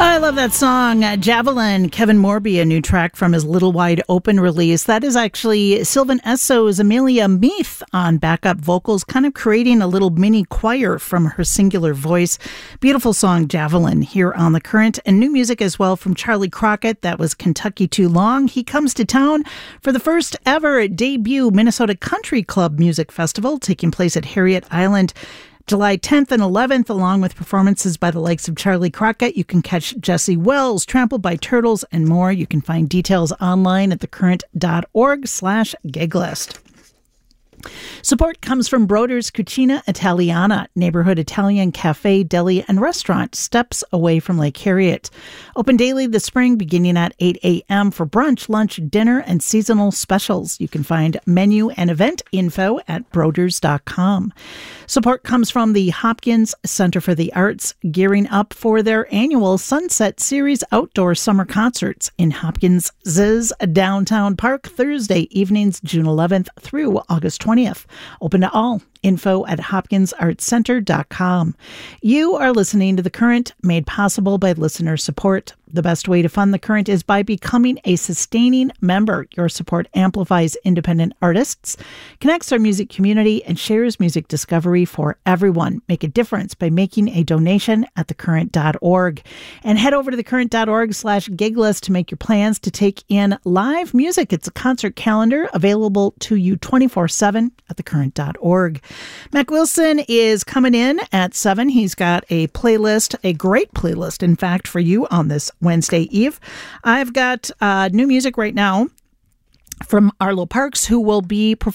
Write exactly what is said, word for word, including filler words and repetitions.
I love that song, uh, Javelin, Kevin Morby, a new track from his Little Wide Open release. That is actually Sylvan Esso's Amelia Meath on backup vocals, kind of creating a little mini choir from her singular voice. Beautiful song, Javelin, here on The Current. And new music as well from Charlie Crockett. That was Kentucky Too Long. He comes to town for the first ever debut Minnesota Country Club Music Festival taking place at Harriet Island July tenth and eleventh, along with performances by the likes of Charlie Crockett. You can catch Jesse Wells, Trampled by Turtles, and more. You can find details online at thecurrent.org slash gig list. Support comes from Broder's Cucina Italiana, neighborhood Italian cafe, deli, and restaurant steps away from Lake Harriet. Open daily this spring beginning at eight a.m. for brunch, lunch, dinner, and seasonal specials. You can find menu and event info at broders dot com. Support comes from the Hopkins Center for the Arts, gearing up for their annual Sunset Series outdoor summer concerts in Hopkins' downtown park Thursday evenings, June eleventh through August twentieth. Open to all. Info at hopkins arts center dot com. You are listening to The Current, made possible by listener support. The best way to fund The Current is by becoming a sustaining member. Your support amplifies independent artists, connects our music community, and shares music discovery for everyone. Make a difference by making a donation at the current dot org. And head over to thecurrent.org slash gig list to make your plans to take in live music. It's a concert calendar available to you twenty-four seven at the current dot org. Mac Wilson is coming in at seven. He's got a playlist, a great playlist, in fact, for you on this Wednesday Eve. I've got uh, new music right now from Arlo Parks, who will be performing